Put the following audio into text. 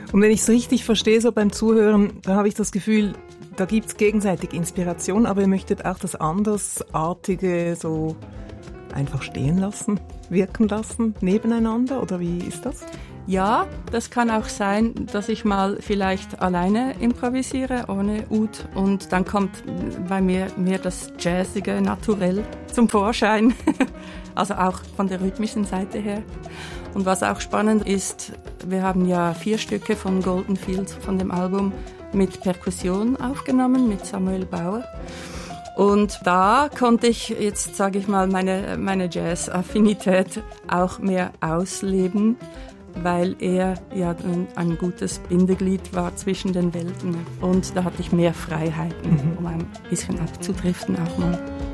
Und wenn ich es richtig verstehe, so beim Zuhören, da habe ich das Gefühl, da gibt es gegenseitig Inspiration, aber ihr möchtet auch das Andersartige so einfach stehen lassen, wirken lassen, nebeneinander, oder wie ist das? Ja, das kann auch sein, dass ich mal vielleicht alleine improvisiere, ohne Ud, und dann kommt bei mir mehr das Jazzige naturell zum Vorschein, also auch von der rhythmischen Seite her. Und was auch spannend ist, wir haben ja 4 Stücke von Golden Fields von dem Album mit Perkussion aufgenommen, mit Samuel Bauer. Und da konnte ich jetzt, sage ich mal, meine Jazz-Affinität auch mehr ausleben, weil er ja ein gutes Bindeglied war zwischen den Welten. Und da hatte ich mehr Freiheiten, um ein bisschen abzudriften auch mal.